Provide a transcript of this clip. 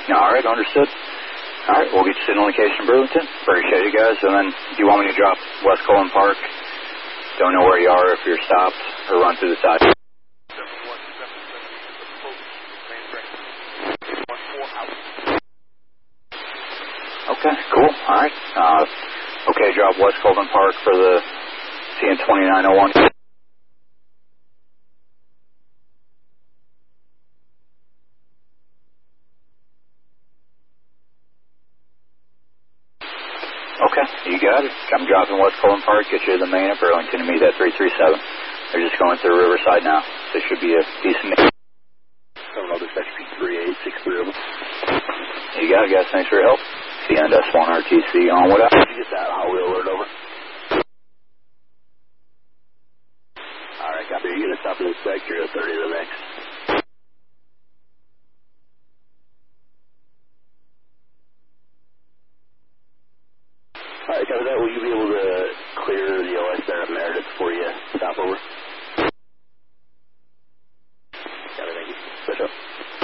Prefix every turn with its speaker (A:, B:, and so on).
A: All right, understood. All right, we'll get you sitting on location in Burlington. Appreciate you guys. And then, do you want me to drop West Colin Park? Don't know where you are, if you're stopped, or run through the side. Okay, cool. All right. Okay, drop West Colvin Park for the CN 2901. Okay, you got it. I'm dropping West Colvin Park, get you to the main at Burlington to meet at 337. They're just going through Riverside now. So it should be a decent meet.
B: Another section 3863 of them.
A: You got it, guys. Thanks for your help. CN S1 RTC on what up?
B: Did you get that highway alert over? Alright, copy. You're going to stop in the sector at 30 to the next. Alright, copy that. Will you be able to clear the OS there at Meredith before you stop over? Got it, thank you. Push up.